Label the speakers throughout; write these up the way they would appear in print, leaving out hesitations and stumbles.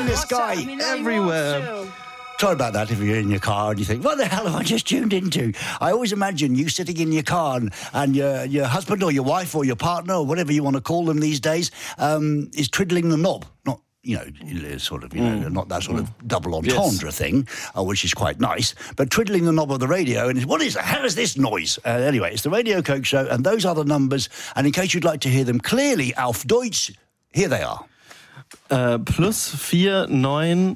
Speaker 1: the sky, everywhere. Sorry about that if you're in your car and you think, what the hell have I just tuned into? I always imagine you sitting in your car and your husband or your wife or your partner or whatever you want to call them these days is twiddling the knob. Not, sort of, not that sort of double entendre thing, which is quite nice, but twiddling the knob of the radio. And what is the hell is this noise? Anyway, it's the Radio Coke Show, and those are the numbers. And in case you'd like to hear them clearly, auf Deutsch, here they are.
Speaker 2: +49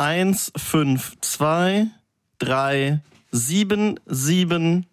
Speaker 2: 152 3 779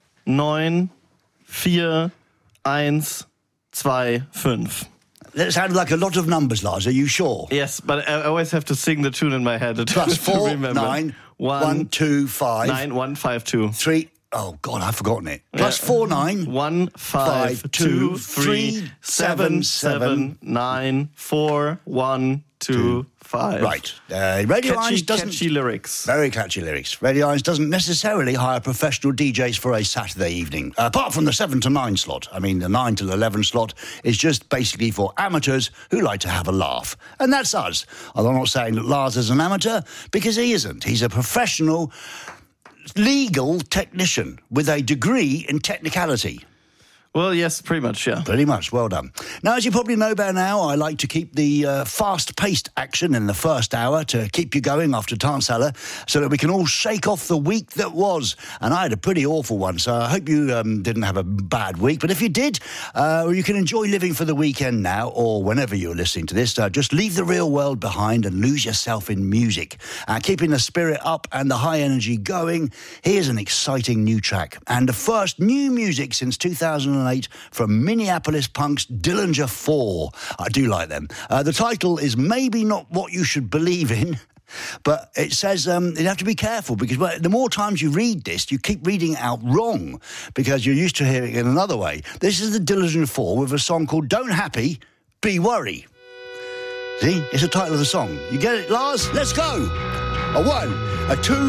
Speaker 2: 4125.
Speaker 1: That sounded like a lot of numbers, Lars. Are you sure?
Speaker 2: Yes, but I always have to sing the tune in my head.
Speaker 1: +4 9 1 2 5
Speaker 2: 9 1 5 2
Speaker 1: 3. Oh God, I've forgotten it. +4 9
Speaker 2: 1 5 2 3 7 7 9 4 1 2 5.
Speaker 1: Right. Radio Irons doesn't...
Speaker 2: Catchy lyrics.
Speaker 1: Very catchy lyrics. Radio Irons doesn't necessarily hire professional DJs for a Saturday evening, apart from the 7 to 9 slot. I mean, the 9 to 11 slot is just basically for amateurs who like to have a laugh. And that's us. Although I'm not saying that Lars is an amateur, because he isn't. He's a professional legal technician with a degree in technicality.
Speaker 2: Well, yes, pretty much, yeah.
Speaker 1: Pretty much, well done. Now, as you probably know by now, I like to keep the fast-paced action in the first hour to keep you going after Tanzhalle so that we can all shake off the week that was. And I had a pretty awful one, so I hope you didn't have a bad week. But if you did, you can enjoy living for the weekend now, or whenever you're listening to this. Just leave the real world behind and lose yourself in music. Keeping the spirit up and the high energy going, here's an exciting new track. And the first new music since 2008 from Minneapolis punks Dillinger 4. I do like them. The title is Maybe Not What You Should Believe In, but it says you have to be careful because the more times you read this, you keep reading it out wrong because you're used to hearing it in another way. This is the Dillinger 4 with a song called Don't Happy, Be Worry. See? It's the title of the song. You get it, Lars? Let's go. A 1, a 2,